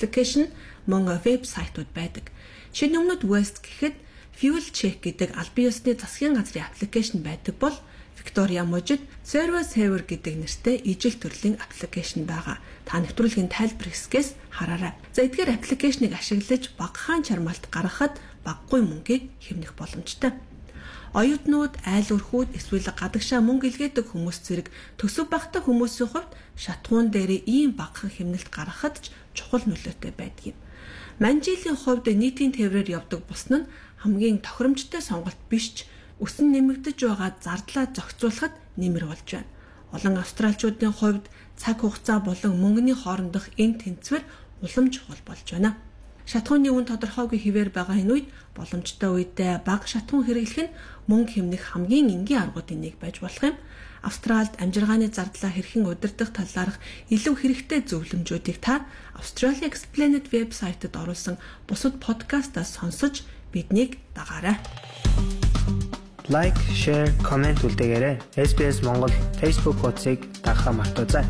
аппликейшн мөн вебсайтууд байдаг. Шинэ өмнөд West гэхэд Fuel Check гэдэг албан ёсны засгийн газрын аппликейшн байдаг бол Victoria мужид Server Saver гэдэг нэртэй ижил төрлийн аппликейшн байгаа. Та нэвтрүүлгийн тайлбар хэсгээс хараарай. За эдгээр аппликейшнийг ашиглаж багахан чармаалт гаргахад багагүй мөнгийг хэмнэх боломжтой. Оюутнууд, айл өрхүүд эсвэл гадагшаа мөнгө илгээдэг хүмүүс зэрэг төсөв багтаа хүмүүсийн хувьд шатхуун дээр ийм багахан хэмнэлт гаргахад ч чухал нөлөөтэй байдаг юм. Манжилийн хувьд нийтийн тээврээр явдаг бусна нь хамгийн тохиромжтой сонголт биш ч өсөн нэмэгдэж байгаа зардлаа зохицуулахад нэмэр болж байна. Олон австралчуудын хувьд цаг хугацаа болон мөнгөний хоорондох энэ тэнцвэр улам чухал болж байна. Шатхууны үн тодорхойгүй хэвээр байгаа энэ үед боломжтой үедээ бага шатхуун хэрэглэх нь мөнгө хэмнэх хамгийн энгийн аргуудын нэг байж болох юм. Австралид амжиргааны зардлаа хэрхэн удирдах талаарх илүү хэрэгтэй зөвлөмжүүдийг та Australia Explained вебсайтад оруулсан бусад подкастаас сонсож биднийг дагаарай. Лайк, шеэр, комент үлдээгээрэй. SBS Монгол Facebook хуудсыг дагахаа мартаоцай.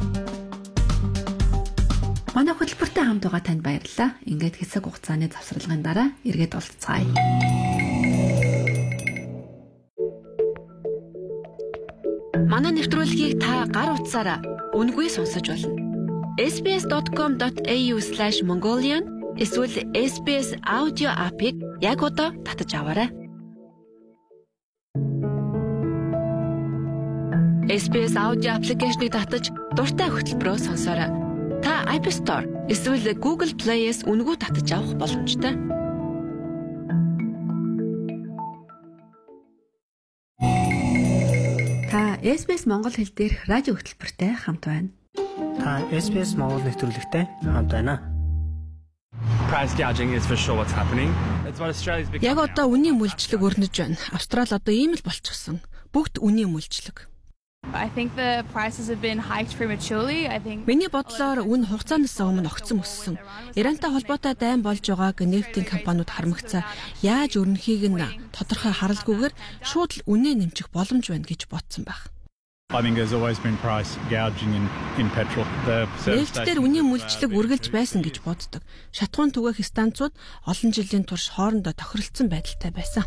Манай хөтөлбөртэй хамт байгаа танд баярлалаа. Ингээд хэсэг хугацааны завсралгын дараа эргээд уулзцаая. Манай нэвтрүүлгийг та гар утсаараа үнэгүй сонсож болно. sbs.com.au/mongolian эсвэл SBS аудио апыг яг одоо татаж аваарай. SBS аудио аппликейшнийг татаж дуртай хөтөлбөрөө сонсоорой. Та App Store эсвэл Google Play-с үнэгүй татаж авах боломжтой. Та SBS Монгол хэл дээрх радио хөтөлбөртэй хамт байна. Та SBS Монгол нэвтрүүлэгтэй хамт байна. Price gouging is for sure what's happening. It's what Australia's become. Яг одоо үнийн мүлжлэг өрнөж байна. Австрали одоо ийм л болчихсон. Бүгд үнийн мүлжлэг. I think the prices have been hiked prematurely. Миний бодлоор үн хугацаанаас өмнө огцон өссөн. Ирантай холбоотой дайн болж байгааг нефтийн компаниуд харамгацаа яаж өрнөхийг нь тодорхой харалгүйгээр шууд л үнэ нэмчих боломж байна гэж бодсон байх. I think there's always been price gouging in petrol. Нефтээр үнийн мүлжлэг үргэлж байсан гэж боддог. Шатхуун түгээх станцууд олон жилийн турш хоорондоо тохиролцсон байдалтай байсан.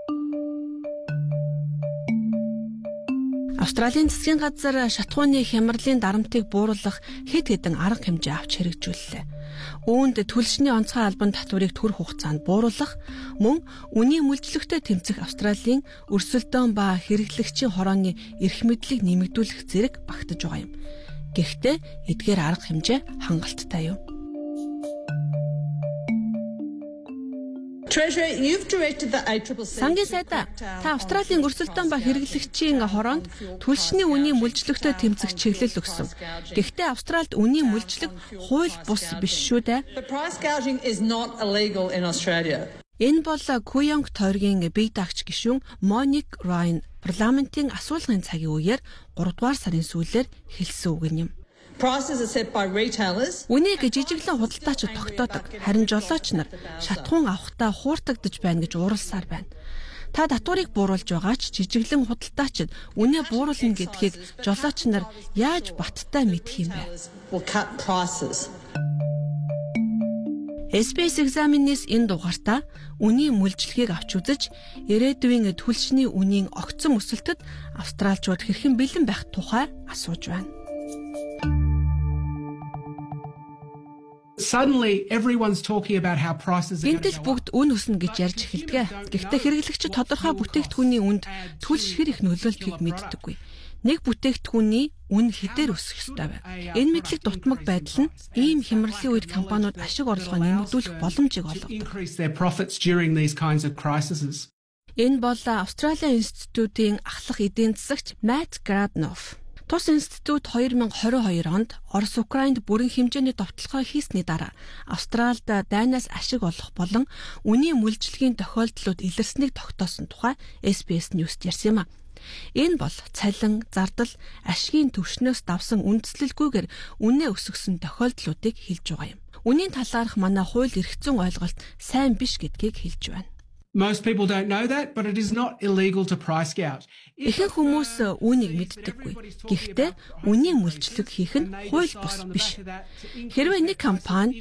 Австралийн засгийн газар шатхууны хямралын дарамтыг бууруулах хэд хэдэн арга хэмжээ авч хэрэгжүүллээ. Үүнд түлшний онцгой албан татварыг төр хугацаанд бууруулах, мөн үнийн мүлжлэгтэй тэмцэх Австралийн өрсөлдөөн ба хэрэглэгчийн хорооны эрх мэдлийг нэмэгдүүлэх зэрэг багтаж байгаа юм. Гэхдээ эдгээр арга хэмжээ хангалттай юм. Сангийн сайдаа та Австралийн өрсөлдөөн ба хэрэглэгчийн хороонд түлшний үнийн мүлжлэгтэй тэмцэх чиглэл өгсөн. Гэхдээ Австральд үнийн мүлжлэг хууль бус биш шүү дээ. Энэ бол Куйонг тойргийн бие даагч гишүүн Моник Райн парламентын асуулгын цагийн үеэр 3 дугаар сарын сүүлээр хэлсэн үг юм. Үнийг жижиглэн худалдаачид тогтоодог. Харин жолооч нар шатхуун авахтаа хууртагдж байна гэж ууралсаар байна. Та татварыг бууруулж байгаа ч жижиглэн худалдаачид үнэ бууруулна гэдгийг жолооч нар яаж баттай мэдэх юм бэ? SBS Examine-с энэ дугаартаа үнийн мүлжлэгийг авч үзэж, ирээдүйн түлшний үнийн огцон өсөлтөд австралчууд хэрхэн бэлэн байх тухай асууж байна. Suddenly everyone's talking about how prices are Энд л бүгд үн өснө гэж ярьж эхэлдэг. Гэхдээ хэрэглэгчид тодорхой бүтээгдэхүүний үнд түлш хэр их нөлөөлдгийг мэддэггүй. Нэг бүтээгдэхүүний үн хэдээр өсөх ёстой вэ? Энэ мэдлэг дутмаг байдал нь ийм хямралын үед компаниуд ашиг орлогоо нэмэгдүүлэх боломжийг олгодог. Энэ бол Австралийн институтын ахлах эдийн засагч Matt Gradnoff. Тус институт 2022 онд Орос Украинд бүрэн хэмжээний довтлогоо хийсний дараа Австралид дайнаас ашиг олох болон үнийн мүлжлэгийн тохиолдлууд илэрснийг тогтоосон тухай SBS News-д ярьсан юм а. Энэ бол цалин, зардал, ашгийн түвшнээс давсан үндэслэлгүйгээр үнэ өсгсөн тохиолдлуудыг хэлж байгаа юм. Үнийн талаарх манай хууль эрх зүйн ойлголт сайн биш гэдгийг хэлж байна. Most people don't know that, but it is not illegal to price gouge. Ихэнх хүмүүс үүнийг мэддэггүй. Гэхдээ үнийн мүлжлэг хийх нь хууль бус биш. Хэрвээ нэг компани